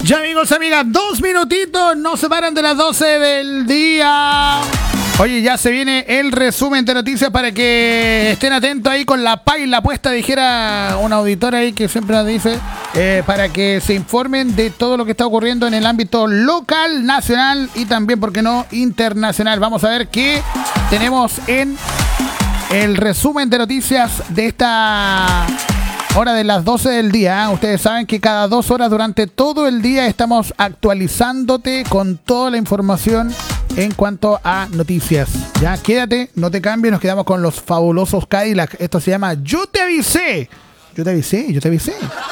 Ya amigos, amigas, 2 minutitos nos separan de las 12 del día. Oye, ya se viene el resumen de noticias para que estén atentos ahí con la paila puesta, dijera una auditora ahí que siempre nos dice, para que se informen de todo lo que está ocurriendo en el ámbito local, nacional y también, ¿por qué no?, internacional. Vamos a ver qué tenemos en el resumen de noticias de esta hora de las 12 del día. Ustedes saben que cada 2 horas durante todo el día estamos actualizándote con toda la información en cuanto a noticias. Ya, quédate, no te cambies, nos quedamos con los fabulosos Cadillac. Esto se llama Yo te avisé. Yo te avisé, yo te avisé.